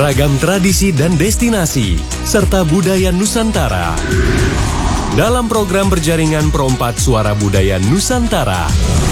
ragam tradisi dan destinasi, serta budaya Nusantara. Dalam program berjaringan Perompat Suara Budaya Nusantara.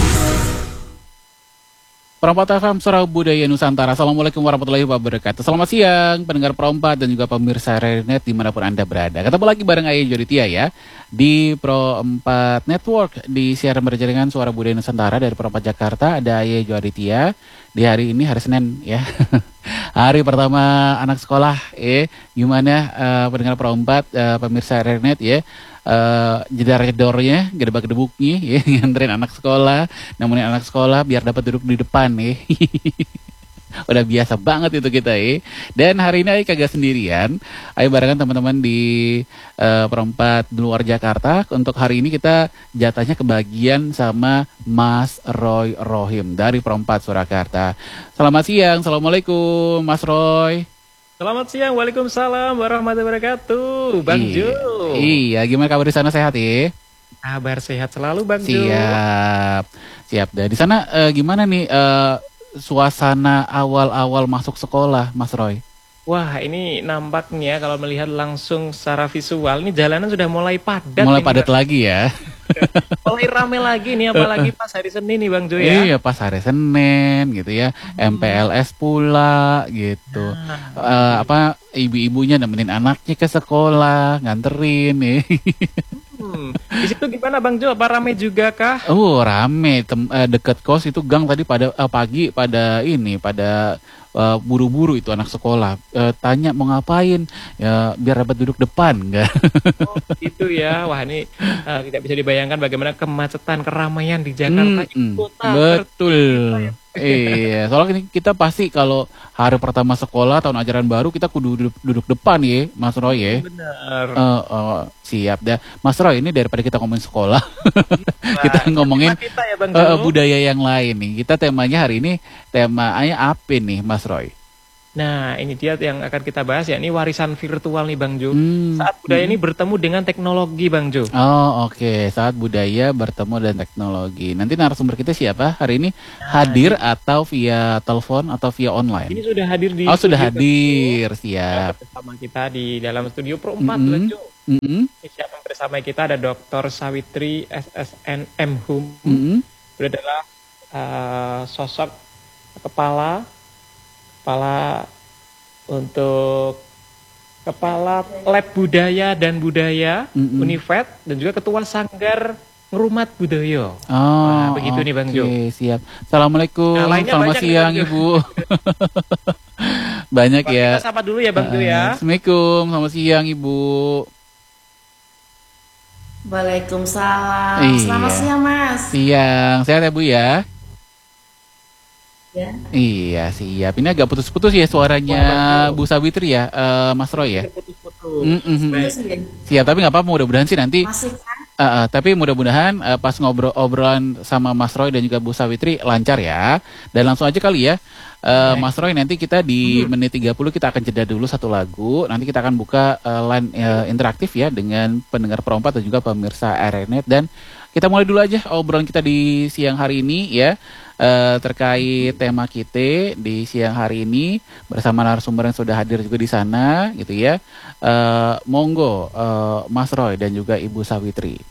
Perompat FM Suara Budaya Nusantara. Assalamualaikum warahmatullahi wabarakatuh. Selamat siang pendengar Perompat dan juga pemirsa Renet dimanapun Anda berada. Ketemu lagi bareng Ayah Joditia ya di Perompat Network di siaran berjaringan Suara Budaya Nusantara dari Perompat Jakarta. Ada Ayah Joditia di hari ini, hari Senin ya. Hari pertama anak sekolah gimana pendengar Perompat, pemirsa Renet ya. Jedar-jedornya, gedebak-gedebuknya ya, nganterin anak sekolah, nemenin anak sekolah biar dapat duduk di depan ya. Udah biasa banget itu kita ya. Dan hari ini Ayo kagak sendirian, Ayo barengan teman-teman di Perompat di luar Jakarta. Untuk hari ini kita jatahnya kebagian sama Mas Roy Rohim dari Perompat Surakarta. Selamat siang, Assalamualaikum Mas Roy. Selamat siang, waalaikumsalam warahmatullahi wabarakatuh, Bang Jo. Iya, gimana kabar di sana, sehat ya? Kabar sehat selalu, Bang Jo. Siap. Dan di sana gimana nih suasana awal-awal masuk sekolah, Mas Roy? Wah, ini nampaknya kalau melihat langsung secara visual, ini jalanan sudah mulai padat. Mulai padat lagi ya. Mulai rame lagi nih, apalagi pas hari Senin nih Bang Jo ya. Iya, pas hari Senin gitu ya. MPLS pula gitu. Ibu-ibunya nemenin anaknya ke sekolah, nganterin nih. Di situ gimana Bang Jo? Apa rame juga kah? Rame. Deket kos itu gang tadi pada pagi pada buru-buru itu anak sekolah. Tanya mau ngapain? Ya biar dapat duduk depan, enggak? Oh, gitu ya. Wah, ini tidak bisa dibayangkan bagaimana kemacetan keramaian di Jakarta kota. Betul. Iya, soalnya kita pasti kalau hari pertama sekolah tahun ajaran baru kita kudu duduk depan ya, Mas Roy ya. Benar. Siap dah, Mas Roy. Ini daripada kita ngomongin sekolah, kita ngomongin kita ya, budaya yang lain nih. Kita temanya hari ini temanya apa nih, Mas Roy? Nah, ini dia yang akan kita bahas ya. Ini warisan virtual nih Bang Jo. Saat budaya ini bertemu dengan teknologi Bang Jo. Oh oke. Saat budaya bertemu dengan teknologi. Nanti narasumber kita siapa hari ini? Hadir atau via telepon atau via online? Ini sudah hadir di sudah hadir. Siap. Bersama kita di dalam studio Perompat Bang Jo. Siapa bersama kita ada Dr. Sawitri SSN MHum. Beliau adalah sosok kepala Lab Budaya dan Budaya Univet dan juga Ketua Sanggar Ngerumat Budaya. Nah, begitu nih Bang Jo. Siap. Assalamualaikum. Selamat siang Ibu. Banyak ya. Kita sapa dulu ya Bang Jo ya. Assalamualaikum. Selamat siang Ibu. Waalaikumsalam. Selamat siang Mas. Siang. Sehat ya Bu ya? Ya. Iya siap. Ini agak putus-putus ya suaranya Bu Sawitri ya, Mas Roy ya. Siap, tapi nggak apa-apa, mudah-mudahan sih nanti. Masih kan? Tapi mudah-mudahan pas obrolan sama Mas Roy dan juga Bu Sawitri lancar ya. Dan langsung aja kali ya, Mas Roy, nanti kita di menit 30 kita akan jeda dulu satu lagu. Nanti kita akan buka line interaktif ya dengan pendengar Perompat dan juga pemirsa Renet. Dan kita mulai dulu aja obrolan kita di siang hari ini ya. Terkait tema kita di siang hari ini bersama narasumber yang sudah hadir juga di sana gitu ya. Monggo Mas Roy dan juga Ibu Sawitri.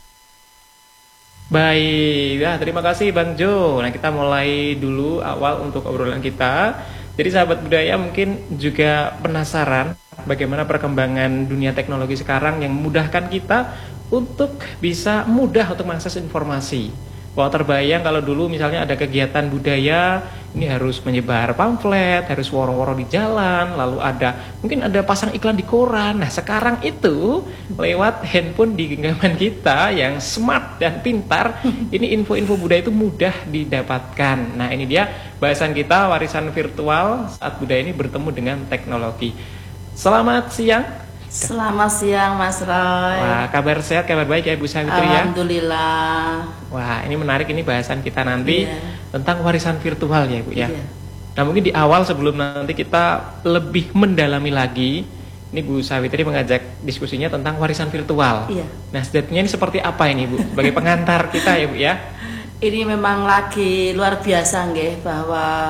Baik, terima kasih Bang Jo. Nah, kita mulai dulu awal untuk obrolan kita. Jadi sahabat budaya mungkin juga penasaran bagaimana perkembangan dunia teknologi sekarang yang memudahkan kita untuk bisa mudah untuk mengakses informasi. Wah, terbayang kalau dulu misalnya ada kegiatan budaya, ini harus menyebar pamflet, harus woro-woro di jalan, lalu mungkin ada pasang iklan di koran. Nah, sekarang itu lewat handphone di genggaman kita yang smart dan pintar, ini info-info budaya itu mudah didapatkan. Nah, ini dia bahasan kita, warisan virtual saat budaya ini bertemu dengan teknologi. Selamat siang. Selamat siang Mas Roy. Wah, kabar sehat, kabar baik ya Bu Sawitri ya. Alhamdulillah. Wah, ini menarik, ini bahasan kita nanti tentang warisan virtual ya Bu ya. Nah, mungkin di awal sebelum nanti kita lebih mendalami lagi, ini Bu Sawitri mengajak diskusinya tentang warisan virtual. Nah, sejatinya ini seperti apa ini Bu? Sebagai pengantar kita ya Bu ya. Ini memang lagi luar biasa nggih, bahwa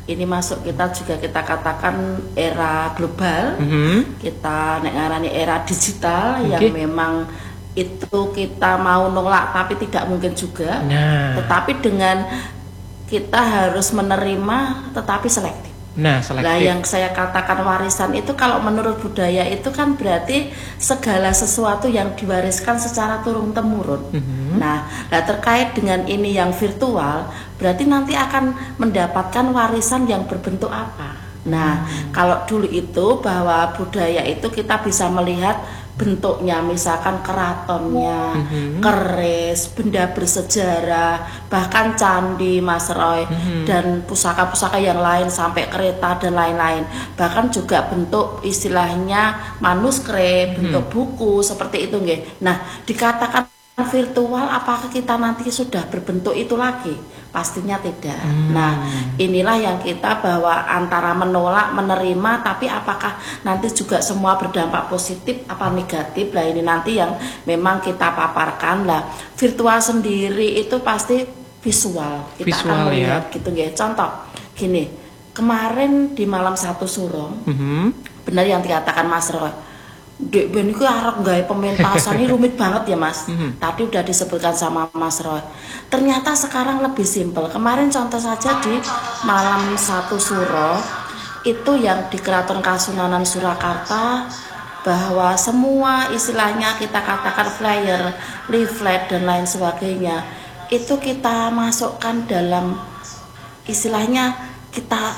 ini masuk kita juga kita katakan era global. Kita ngarani era digital yang memang itu kita mau nolak tapi tidak mungkin juga. Tetapi dengan kita harus menerima tetapi selektif. Nah, yang saya katakan warisan itu kalau menurut budaya itu kan berarti segala sesuatu yang diwariskan secara turun-temurun. Nah, terkait dengan ini yang virtual, berarti nanti akan mendapatkan warisan yang berbentuk apa? Nah, kalau dulu itu bahwa budaya itu kita bisa melihat bentuknya, misalkan keratonnya, keris, benda bersejarah, bahkan candi Mas Roy, dan pusaka-pusaka yang lain sampai kereta dan lain-lain. Bahkan juga bentuk istilahnya manuskrip, bentuk buku seperti itu nggih. Nah, dikatakan virtual apakah kita nanti sudah berbentuk itu lagi? Pastinya tidak. Nah, inilah yang kita bahwa antara menolak, menerima, tapi apakah nanti juga semua berdampak positif apa negatif? Lah ini nanti yang memang kita paparkan lah. Virtual sendiri itu pasti visual. Kita akan melihat gitu ya. Contoh gini, kemarin di malam 1 Suro, benar yang dikatakan Mas Roy. Dek Ben itu arep gawe pementasan ini rumit banget ya Mas. Tadi udah disebutkan sama Mas Roy. Ternyata sekarang lebih simpel. Kemarin contoh saja di malam 1 Suro itu yang di Keraton Kasunanan Surakarta, bahwa semua istilahnya kita katakan flyer, leaflet dan lain sebagainya itu kita masukkan dalam istilahnya kita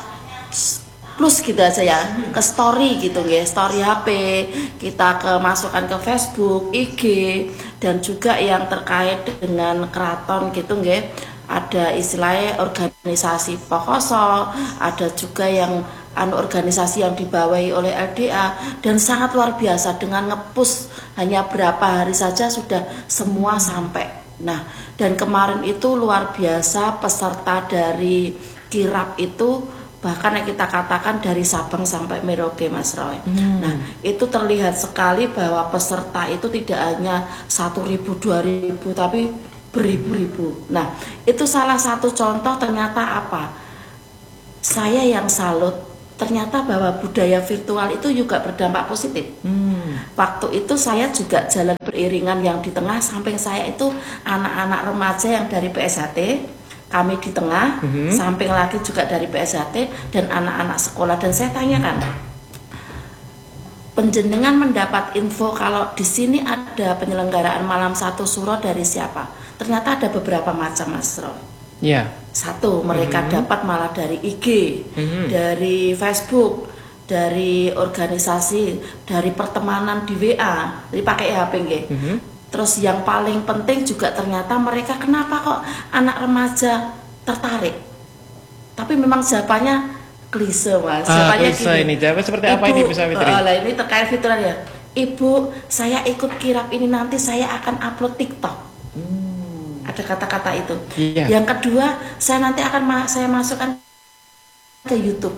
plus gitu aja ya, ke story gitu ya, story HP, kita masukkan ke Facebook, IG, dan juga yang terkait dengan keraton gitu nggih. Ada istilahnya organisasi Pokoso, ada juga yang organisasi yang dibawahi oleh LDA, dan sangat luar biasa dengan ngepush hanya berapa hari saja sudah semua sampai. Nah, dan kemarin itu luar biasa peserta dari kirap itu bahkan yang kita katakan dari Sabang sampai Merauke Mas Roy. Nah, itu terlihat sekali bahwa peserta itu tidak hanya 1.000, 2.000 tapi beribu-ribu. Nah, itu salah satu contoh ternyata apa? Saya yang salut ternyata bahwa budaya virtual itu juga berdampak positif. Waktu itu saya juga jalan beriringan yang di tengah samping saya itu anak-anak remaja yang dari PSHT. Kami di tengah, samping lagi juga dari PSHT dan anak-anak sekolah. Dan saya tanyakan, penjenengan mendapat info kalau di sini ada penyelenggaraan malam 1 Suro dari siapa? Ternyata ada beberapa macam Mas Roy. Satu, mereka dapat malah dari IG, dari Facebook, dari organisasi, dari pertemanan di WA, jadi pakai HP nggih. Terus yang paling penting juga ternyata mereka kenapa kok anak remaja tertarik. Tapi memang jawabannya klise Mas. Jawabannya klise ini. Jawabannya seperti apa ini bisa Fitri? Ini terkait fitur ya. Ibu, saya ikut kirap ini nanti saya akan upload TikTok. Ada kata-kata itu. Yang kedua, saya nanti akan saya masukkan ke YouTube.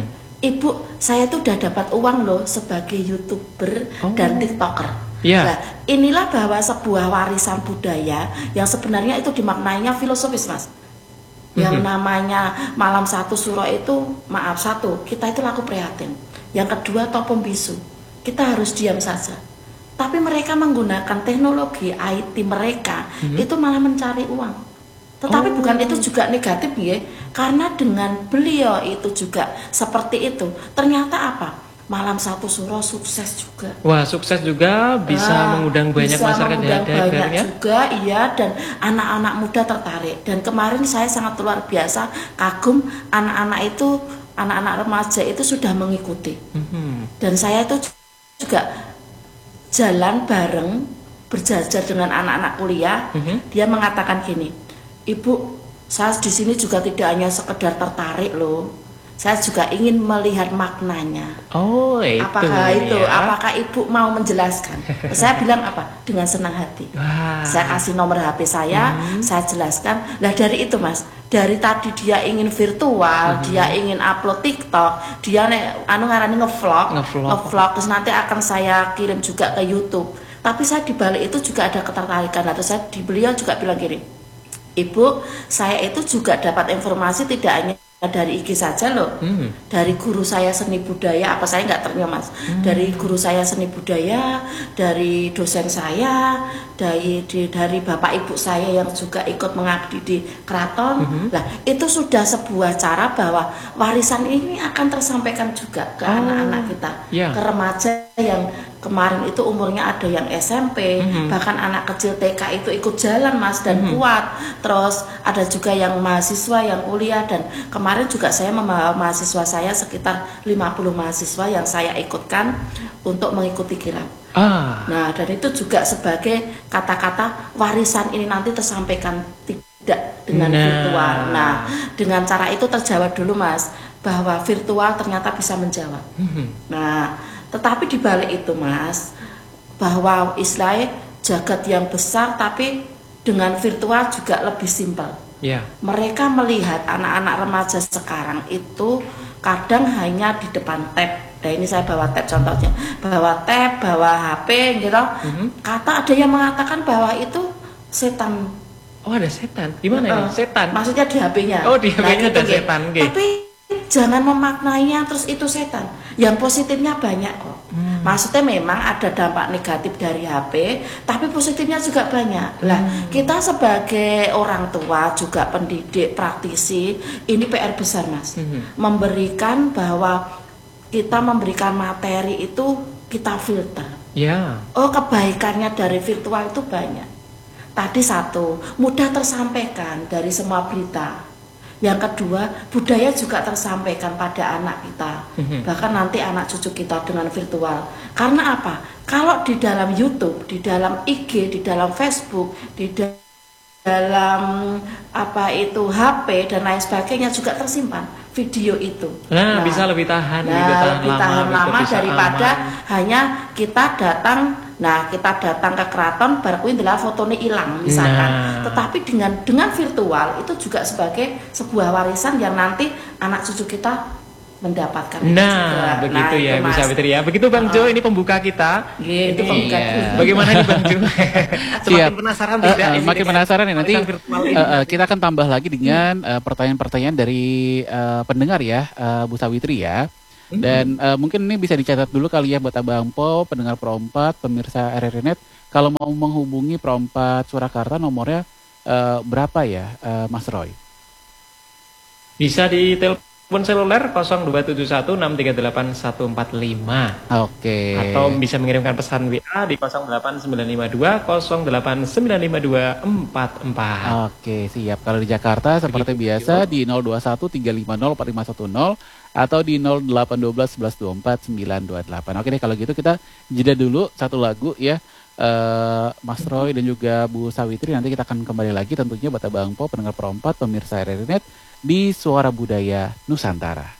Ibu, saya tuh udah dapat uang loh sebagai YouTuber dan TikToker. Nah, inilah bahwa sebuah warisan budaya yang sebenarnya itu dimaknainya filosofis Mas. Yang namanya malam 1 Suro itu, maaf, satu, kita itu laku prihatin. Yang kedua, topeng bisu, kita harus diam saja. Tapi mereka menggunakan teknologi IT mereka itu malah mencari uang. Tetapi bukan itu juga negatif ya, karena dengan beliau itu juga seperti itu. Ternyata apa? Malam 1 Suro sukses juga. Wah, sukses juga, bisa mengundang banyak masyarakat ya, banyak juga, iya, dan anak-anak muda tertarik. Dan kemarin saya sangat luar biasa kagum anak-anak itu, anak-anak remaja itu sudah mengikuti. Dan saya itu juga jalan bareng, berjajar dengan anak-anak kuliah. Dia mengatakan gini, Ibu, saya di sini juga tidak hanya sekedar tertarik loh. Saya juga ingin melihat maknanya. Itu apakah itu? Ya. Apakah ibu mau menjelaskan? Saya bilang apa? Dengan senang hati. Saya kasih nomor HP saya jelaskan. Nah dari itu Mas, dari tadi dia ingin virtual, dia ingin upload TikTok, dia ngarani ngevlog, terus nanti akan saya kirim juga ke YouTube. Tapi saya di balik itu juga ada ketertarikan. Terus saya beliau juga bilang gini, Ibu, saya itu juga dapat informasi tidak hanya dari IG saja loh, dari guru saya seni budaya, apa saya nggak terima Mas, dari guru saya seni budaya, dari dosen saya, dari bapak ibu saya yang juga ikut mengabdi di keraton. Nah itu sudah sebuah cara bahwa warisan ini akan tersampaikan juga ke anak-anak kita, ke remaja yang kemarin itu umurnya ada yang SMP, bahkan anak kecil TK itu ikut jalan Mas dan kuat. Terus ada juga yang mahasiswa yang kuliah, dan kemarin juga saya membawa mahasiswa saya sekitar 50 mahasiswa yang saya ikutkan untuk mengikuti kirap. Nah, dan itu juga sebagai kata-kata warisan ini nanti tersampaikan tidak dengan virtual. Nah, dengan cara itu terjawab dulu Mas, bahwa virtual ternyata bisa menjawab. Nah, tetapi dibalik itu Mas, bahwa istilahnya jagat yang besar tapi dengan virtual juga lebih simpel. Mereka melihat anak-anak remaja sekarang itu kadang hanya di depan tab. Nah ini saya bawa tab contohnya, bawa tab, bawa HP gitu. Kata ada yang mengatakan bahwa itu setan. Oh ada setan? Di mana ini? Setan? Maksudnya di HP-nya. Oh di HP-nya ada setan. Tapi jangan memaknainya terus itu setan. Yang positifnya banyak kok. Maksudnya memang ada dampak negatif dari HP, tapi positifnya juga banyak. Lah, kita sebagai orang tua juga pendidik, praktisi, ini PR besar Mas. Memberikan bahwa kita memberikan materi itu kita filter. Oh, kebaikannya dari virtual itu banyak. Tadi satu, mudah tersampaikan dari semua berita. Yang kedua, budaya juga tersampaikan pada anak kita, bahkan nanti anak cucu kita dengan virtual. Karena apa? Kalau di dalam YouTube, di dalam IG, di dalam Facebook, di dalam HP dan lain sebagainya juga tersimpan video itu. Nah bisa lebih tahan, lebih tahan lama daripada hanya kita datang. Nah kita datang ke keraton baru adalah fotonya hilang misalkan. Tetapi dengan virtual itu juga sebagai sebuah warisan yang nanti anak cucu kita mendapatkan. Begitu ya Bu Sawitri ya. Begitu Bang Jo, ini pembuka kita. Itu pembuka kita. Bagaimana nih Bang Jo? Semakin penasaran tidak? Makin penasaran ya nanti. Kita akan tambah lagi dengan pertanyaan-pertanyaan dari pendengar ya, Bu Sawitri ya. Dan mungkin ini bisa dicatat dulu kali ya buat Abang Po, pendengar Pro 4, pemirsa RRI Net. Kalau mau menghubungi Pro 4 Surakarta nomornya berapa ya Mas Roy? Bisa di telepon seluler 02716381145. Oke. Atau bisa mengirimkan pesan WA di 08952 0895244. Oke, siap. Kalau di Jakarta seperti biasa di 021 350 4510 atau di 0812 1124 928. Oke deh, kalau gitu kita jeda dulu satu lagu ya. Mas Roy dan juga Bu Sawitri, nanti kita akan kembali lagi tentunya buat Abang Po, pendengar Pro 4, pemirsa RRI Net di Suara Budaya Nusantara.